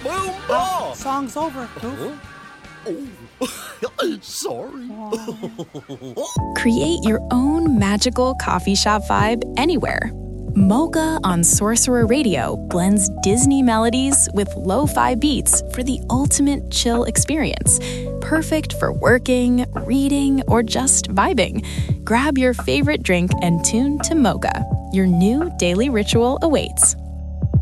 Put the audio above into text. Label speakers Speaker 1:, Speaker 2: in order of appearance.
Speaker 1: Boom, boom.
Speaker 2: Song's over, Goof.
Speaker 1: Oh, sorry.
Speaker 3: Create your own magical coffee shop vibe anywhere. Mocha on Sorcerer Radio blends Disney melodies with lo-fi beats for the ultimate chill experience. Perfect for working, reading, or just vibing. Grab your favorite drink and tune to Mocha. Your new daily ritual awaits.